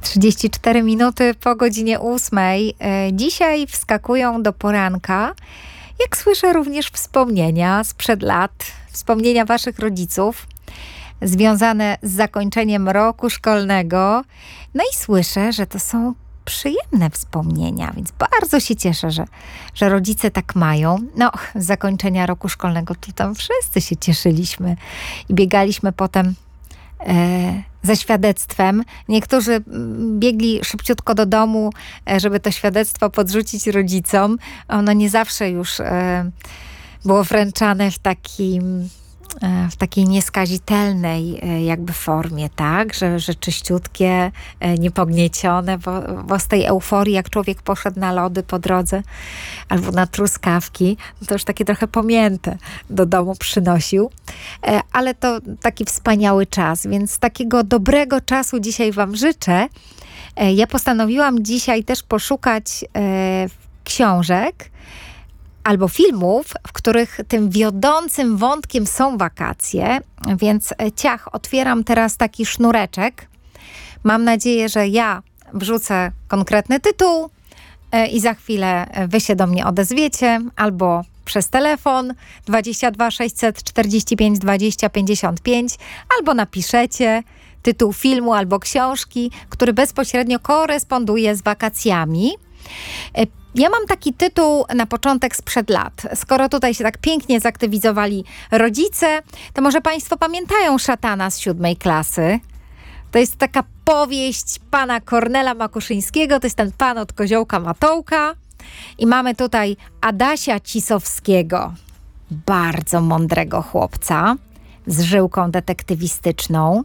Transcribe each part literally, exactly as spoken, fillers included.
trzydzieści cztery minuty po godzinie ósmej. Dzisiaj wskakują do poranka, jak słyszę, również wspomnienia sprzed lat, wspomnienia waszych rodziców związane z zakończeniem roku szkolnego. No i słyszę, że to są przyjemne wspomnienia, więc bardzo się cieszę, że, że rodzice tak mają. No, z zakończenia roku szkolnego to tam wszyscy się cieszyliśmy i biegaliśmy potem e, ze świadectwem. Niektórzy biegli szybciutko do domu, e, żeby to świadectwo podrzucić rodzicom. Ono nie zawsze już e, było wręczane w takim w takiej nieskazitelnej jakby formie, tak, że, że czyściutkie, niepogniecione, bo, bo z tej euforii, jak człowiek poszedł na lody po drodze albo na truskawki, to już takie trochę pomięte do domu przynosił, ale to taki wspaniały czas, więc takiego dobrego czasu dzisiaj wam życzę. Ja postanowiłam dzisiaj też poszukać książek albo filmów, w których tym wiodącym wątkiem są wakacje, więc ciach, otwieram teraz taki sznureczek. Mam nadzieję, że ja wrzucę konkretny tytuł i za chwilę wy się do mnie odezwiecie, albo przez telefon dwadzieścia dwa sześćset czterdzieści pięć dwadzieścia pięćdziesiąt pięć, albo napiszecie tytuł filmu albo książki, który bezpośrednio koresponduje z wakacjami. Ja mam taki tytuł na początek sprzed lat. Skoro tutaj się tak pięknie zaktywizowali rodzice, to może państwo pamiętają Szatana z siódmej klasy? To jest taka powieść pana Kornela Makuszyńskiego, to jest ten pan od Koziołka Matołka. I mamy tutaj Adasia Cisowskiego, bardzo mądrego chłopca z żyłką detektywistyczną,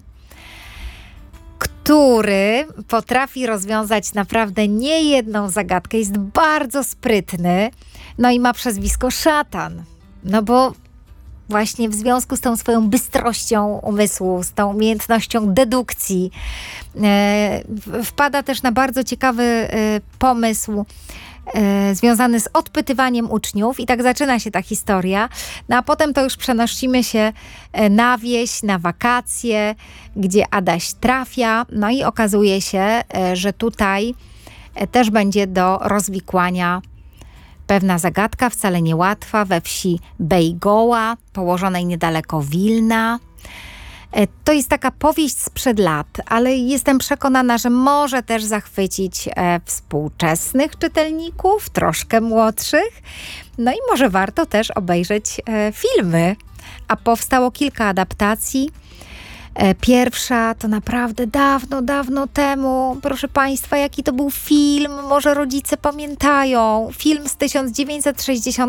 który potrafi rozwiązać naprawdę niejedną zagadkę, jest bardzo sprytny, no i ma przezwisko Szatan. No bo właśnie w związku z tą swoją bystrością umysłu, z tą umiejętnością dedukcji, e, wpada też na bardzo ciekawy e, pomysł e, związany z odpytywaniem uczniów i tak zaczyna się ta historia. No a potem to już przenosimy się na wieś, na wakacje, gdzie Adaś trafia, no i okazuje się, e, że tutaj e, też będzie do rozwikłania pewna zagadka, wcale niełatwa, we wsi Bejgoła, położonej niedaleko Wilna. To jest taka powieść sprzed lat, ale jestem przekonana, że może też zachwycić współczesnych czytelników, troszkę młodszych. No i może warto też obejrzeć filmy, a powstało kilka adaptacji. Pierwsza to naprawdę dawno, dawno temu. Proszę państwa, jaki to był film? Może rodzice pamiętają. Film z tysiąc dziewięćset sześćdziesiątego